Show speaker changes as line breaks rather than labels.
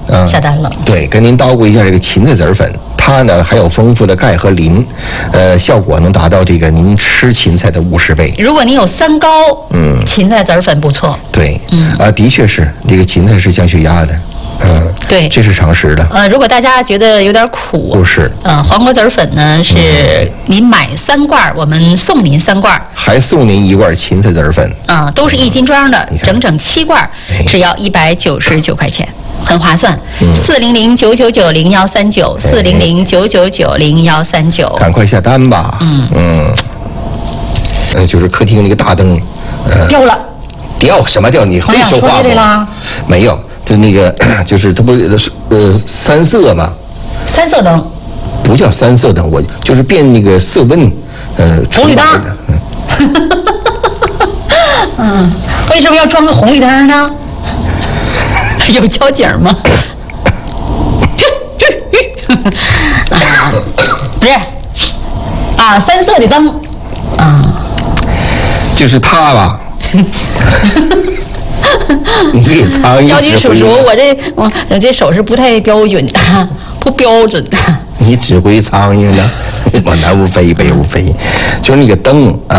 下单了。
对，跟您叨咕一下这个芹菜籽粉，它呢含有丰富的钙和磷，效果能达到这个您吃芹菜的50倍。
如果您有三高，芹菜籽粉不错。
对，的确是这个芹菜是降血压的。
对，
这是常识的。
如果大家觉得有点苦，
不是，
黄瓜籽粉呢是您买3罐，我们送您3罐，
还送您1罐芹菜籽粉。
都是1斤装的，整整7罐，只要199块钱，很划算。400-999-0139，400-999-0139，
赶快下单吧。就是客厅那个大灯，
掉了。
掉什么掉？你会说话吗？没有。就那个，就是它不是3色吗
？3色灯
不叫3色灯，我就是变那个色温，
红绿灯。为什么要装个红绿灯呢？有交警吗？不是，3色的灯
就是它吧。你给苍蝇
交警叔叔，我这手势不太标准，不标准。
你指挥苍蝇呢？往南无飞，北无飞，就是那个灯